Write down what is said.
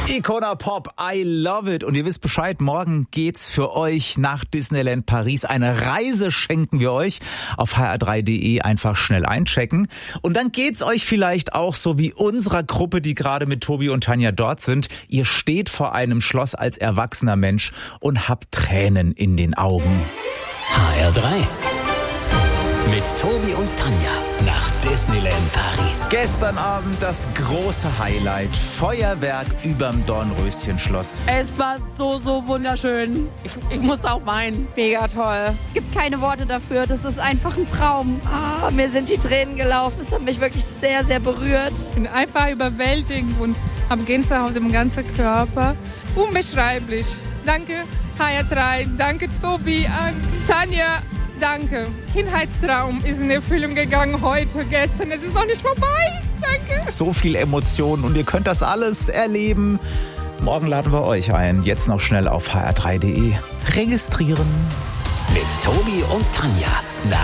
Icona Pop, I love it. Und ihr wisst Bescheid, morgen geht's für euch nach Disneyland Paris. Eine Reise schenken wir euch. Auf hr3.de einfach schnell einchecken. Und dann geht's euch vielleicht auch so wie unserer Gruppe, die gerade mit Tobi und Tanja dort sind. Ihr steht vor einem Schloss als erwachsener Mensch und habt Tränen in den Augen. HR3 mit Tobi und Tanja nach Disneyland Paris. Gestern Abend das große Highlight. Feuerwerk überm Dornröschenschloss. Es war so wunderschön. Ich musste auch weinen. Mega toll. Gibt keine Worte dafür. Das ist einfach ein Traum. Mir sind die Tränen gelaufen. Es hat mich wirklich sehr, sehr berührt. Ich bin einfach überwältigt und habe Gänsehaut im ganzen Körper. Unbeschreiblich. Danke HR3, danke Tobi, Tanja. Danke. Kindheitstraum ist in Erfüllung gegangen heute, gestern. Es ist noch nicht vorbei. Danke. So viel Emotionen und ihr könnt das alles erleben. Morgen laden wir euch ein. Jetzt noch schnell auf hr3.de registrieren. Mit Tobi und Tanja.